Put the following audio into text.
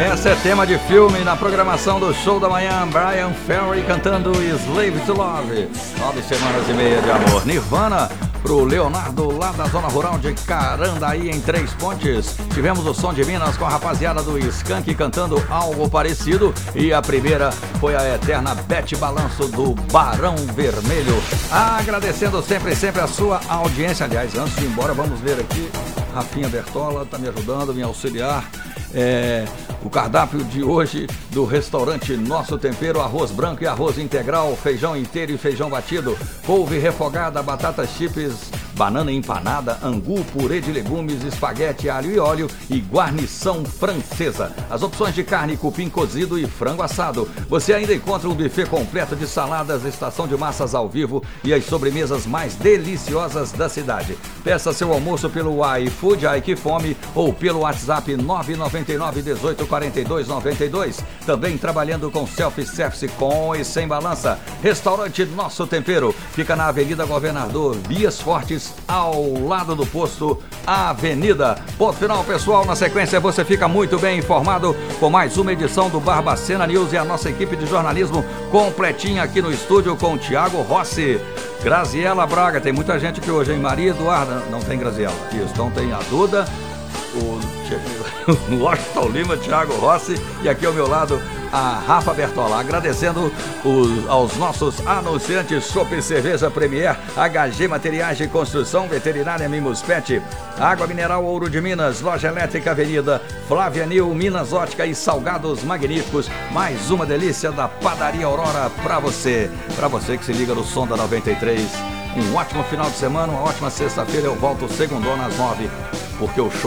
Essa é tema de filme na programação do Show da Manhã. Bryan Ferry cantando Slave to Love. 9 semanas e meia de amor. Nirvana pro Leonardo lá da zona rural de Carandaí, em Três Pontes. Tivemos o Som de Minas com a rapaziada do Skank cantando algo parecido. E a primeira foi a eterna Bete Balanço do Barão Vermelho. Agradecendo sempre a sua audiência. Aliás, antes de ir embora, vamos ver aqui. Rafinha Bertola está me ajudando, me auxiliar. O cardápio de hoje do restaurante Nosso Tempero: arroz branco e arroz integral, feijão inteiro e feijão batido, couve refogada, batatas chips, banana empanada, angu, purê de legumes, espaguete, alho e óleo e guarnição francesa. As opções de carne, cupim cozido e frango assado. Você ainda encontra um buffet completo de saladas, estação de massas ao vivo e as sobremesas mais deliciosas da cidade. Peça seu almoço pelo iFood, Ai Que Fome, ou pelo WhatsApp 999 18 42 92. Também trabalhando com self-service com e sem balança. Restaurante Nosso Tempero fica na Avenida Governador Bias Fortes, ao lado do posto Avenida. Ponto final, pessoal. Na sequência você fica muito bem informado com mais uma edição do Barbacena News e a nossa equipe de jornalismo completinha aqui no estúdio com o Thiago Rossi, Graziela Braga. Tem muita gente aqui hoje, hein? Maria Eduarda, não tem Graziela. Isso, então tem a Duda, o Washington Lima, Thiago Rossi e aqui ao meu lado a Rafa Bertola. Agradecendo aos nossos anunciantes: Chopp Cerveja Premier, HG Materiais de Construção, Veterinária Mimos Pet, Água Mineral Ouro de Minas, Loja Elétrica Avenida, Flávia Nil, Minas Ótica e Salgados Magníficos. Mais uma delícia da Padaria Aurora para você que se liga no som da 93. Um ótimo final de semana, uma ótima sexta-feira. Eu volto segundona às 9, porque o show